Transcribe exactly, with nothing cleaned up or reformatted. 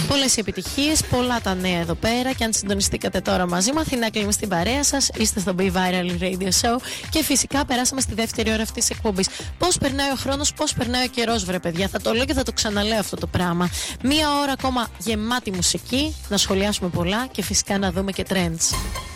Πολλές επιτυχίες, πολλά τα νέα εδώ πέρα. Και αν συντονιστήκατε τώρα μαζί μου, Αθηνά Κλίμη στην παρέα σας. Είστε στο Be Viral Radio Show. Και φυσικά περάσαμε στη δεύτερη ώρα αυτής της εκπομπής. Πώς περνάει ο χρόνος, πώς περνάει ο καιρός, βρε παιδιά. Θα το λέω και θα το ξαναλέω αυτό το πράγμα. Μία ώρα ακόμα γεμάτη μουσική, να σχολιάσουμε πολλά και φυσικά να δούμε και trends.